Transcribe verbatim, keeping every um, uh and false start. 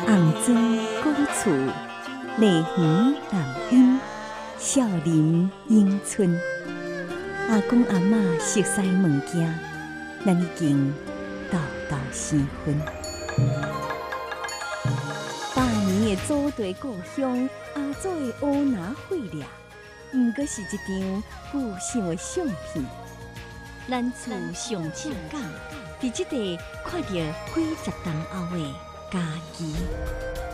红砖古厝，内园南园，少林永春。阿公阿嬷熟悉物件，咱已经道道生分。百年的祖地故乡，阿祖的乌拿血掠，毋过是一张旧相的相片。咱厝上正港，伫即地看到几十栋后的家己。